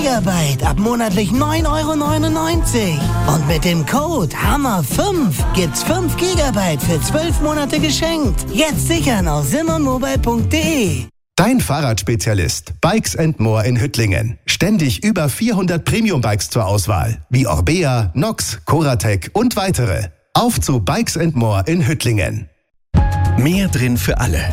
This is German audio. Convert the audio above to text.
Gigabyte ab monatlich 9,99 €. Und mit dem Code HAMMER5 gibt's 5 Gigabyte für 12 Monate geschenkt. Jetzt sichern auf simonmobile.de. Dein Fahrradspezialist Bikes & More in Hüttlingen. Ständig über 400 Premium-Bikes zur Auswahl, wie Orbea, Nox, Coratec und weitere. Auf zu Bikes & More in Hüttlingen. Mehr drin für alle.